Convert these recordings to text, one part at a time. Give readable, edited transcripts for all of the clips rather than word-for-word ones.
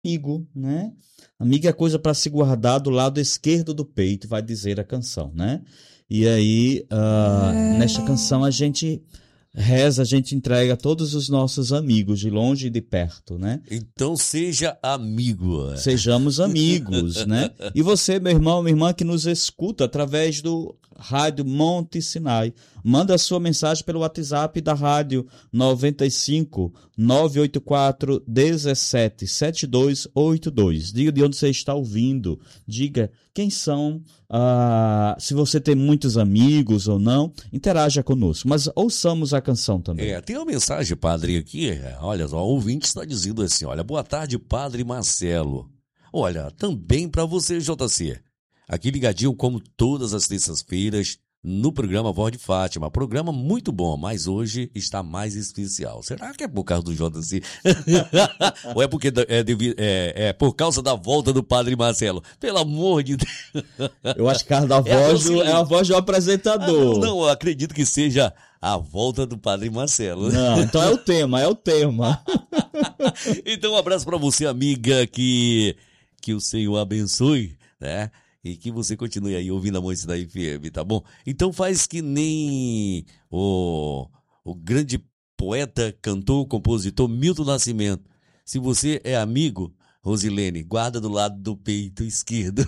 amigo, né? Amigo é coisa para se guardar do lado esquerdo do peito, vai dizer a canção, né? E aí, nesta canção a gente reza, a gente entrega a todos os nossos amigos, de longe e de perto, né? Então seja amigo. Sejamos amigos, né? E você, meu irmão, minha irmã, que nos escuta através do Rádio Monte Sinai, manda a sua mensagem pelo WhatsApp da rádio 95 984 17 7282. Diga de onde você está ouvindo, diga quem são, se você tem muitos amigos ou não, interaja conosco, mas ouçamos a canção também. Tem uma mensagem, padre, aqui, olha só, o ouvinte está dizendo assim, olha, boa tarde, padre Marcelo. Olha, também para você, JC. Aqui ligadinho como todas as terças-feiras no programa Voz de Fátima. Programa muito bom, mas hoje está mais especial. Será que é por causa do JC? Ou é porque é por causa da volta do Padre Marcelo? Pelo amor de Deus. Eu acho que é a voz do apresentador. Não, eu acredito que seja a volta do Padre Marcelo. Não, então é o tema. Então um abraço para você, amiga, que o Senhor abençoe, né? E que você continue aí ouvindo a música da FM, tá bom? Então faz que nem o grande poeta, cantor, compositor Milton Nascimento. Se você é amigo, Rosilene, guarda do lado do peito esquerdo.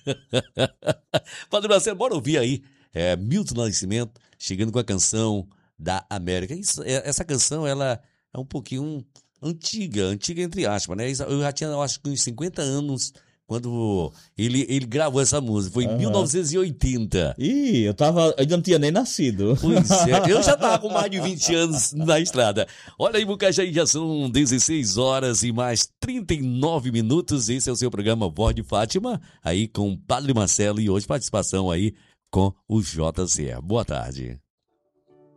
Padre Marcelo, bora ouvir aí. Milton Nascimento chegando com a canção da América. Essa canção, ela é um pouquinho antiga entre aspas, né? Eu já tinha, eu acho que uns 50 anos quando ele gravou essa música. Foi em 1980. Ih, eu ainda não tinha nem nascido. Pois é, eu já estava com mais de 20 anos na estrada. Olha aí, Mucajaí, já são 16 horas e mais 39 minutos. Esse é o seu programa Voz de Fátima, aí com o Padre Marcelo e hoje participação aí com o JC. Boa tarde.